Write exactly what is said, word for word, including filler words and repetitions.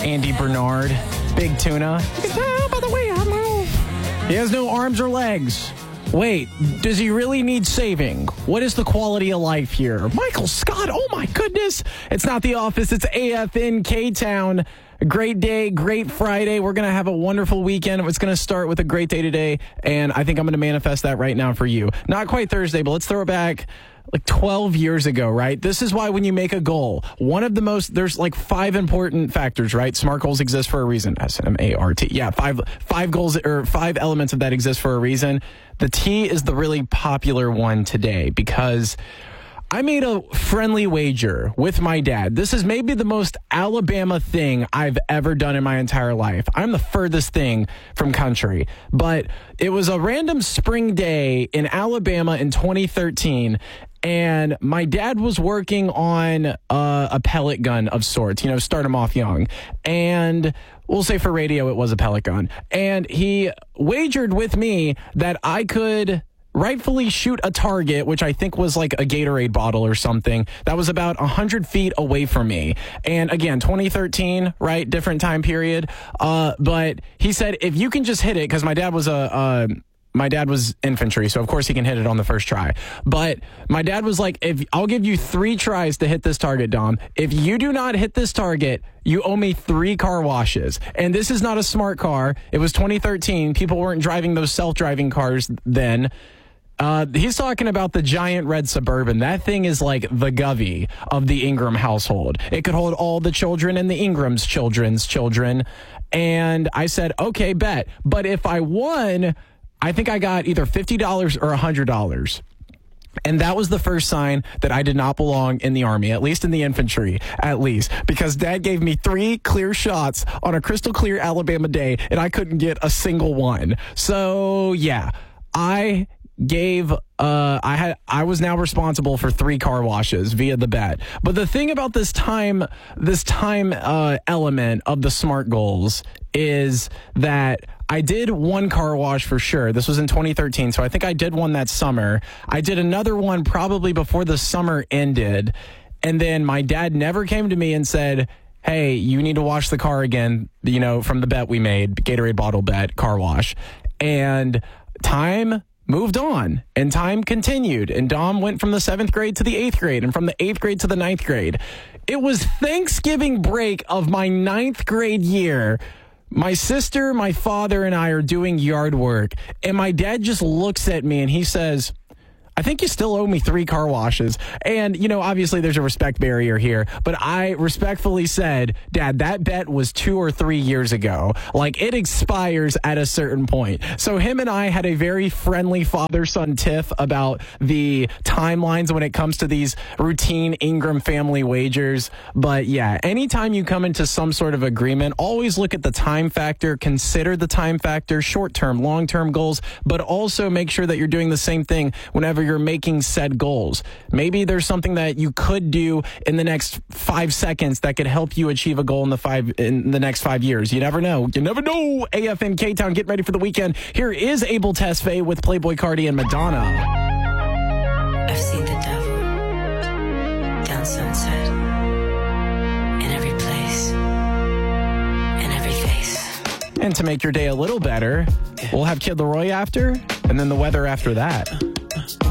Andy Bernard, big tuna. You can tell by the way I move. He has no arms or legs. Wait, does he really need saving? What is the quality of life here? Michael Scott, oh my goodness. It's not The Office, it's A F N K-Town. Great day, great Friday. We're going to have a wonderful weekend. It's going to start with a great day today, and I think I'm going to manifest that right now for you. Not quite Thursday, but let's throw it back like twelve years ago, right? This is why when you make a goal, one of the most, there's like five important factors, right? SMART goals exist for a reason. S M A R T. Yeah, five five goals or five elements of that exist for a reason. The T is the really popular one today because I made a friendly wager with my dad. This is maybe the most Alabama thing I've ever done in my entire life. I'm the furthest thing from country, but it was a random spring day in Alabama in twenty thirteen, and my dad was working on uh, a pellet gun of sorts, you know, start him off young. And we'll say for radio, it was a pellet gun. And he wagered with me that I could rightfully shoot a target, which I think was like a Gatorade bottle or something, that was about one hundred feet away from me. And again, twenty thirteen, right? Different time period. Uh, but he said, if you can just hit it, because my dad was a... Uh, My dad was infantry, so of course he can hit it on the first try. But my dad was like, "If I'll give you three tries to hit this target, Dom. If you do not hit this target, you owe me three car washes." And this is not a smart car. It was twenty thirteen. People weren't driving those self-driving cars then. Uh, he's talking about the giant red Suburban. That thing is like the Govey of the Ingram household. It could hold all the children and the Ingram's children's children. And I said, okay, bet. But if I won, I think I got either fifty dollars or one hundred dollars. And that was the first sign that I did not belong in the Army, at least in the infantry, at least. Because Dad gave me three clear shots on a crystal clear Alabama day, and I couldn't get a single one. So, yeah, I gave, uh, I had, I was now responsible for three car washes via the bet. But the thing about this time, this time uh, element of the SMART goals is that I did one car wash for sure. This was in twenty thirteen, so I think I did one that summer. I did another one probably before the summer ended, and then my dad never came to me and said, hey, you need to wash the car again, you know, from the bet we made, Gatorade bottle bet, car wash. And time moved on, and time continued, and Dom went from the seventh grade to the eighth grade, and from the eighth grade to the ninth grade. It was Thanksgiving break of my ninth grade year. My sister, my father, and I are doing yard work, and my dad just looks at me and he says, I think you still owe me three car washes. And, you know, obviously there's a respect barrier here, but I respectfully said, Dad, that bet was two or three years ago. Like, it expires at a certain point. So him and I had a very friendly father-son tiff about the timelines when it comes to these routine Ingram family wagers. But yeah, anytime you come into some sort of agreement, always look at the time factor, consider the time factor, short-term, long-term goals, but also make sure that you're doing the same thing whenever you're making said goals. Maybe there's something that you could do in the next five seconds that could help you achieve a goal in the five in the next five years. You never know. You never know. A F N K-Town, getting ready for the weekend. Here is Abel Tesfaye with Playboy Cardi and Madonna. I've seen the devil down Sunset, in every place, in every face. And to make your day a little better, we'll have Kid Laroi after, and then the weather after that.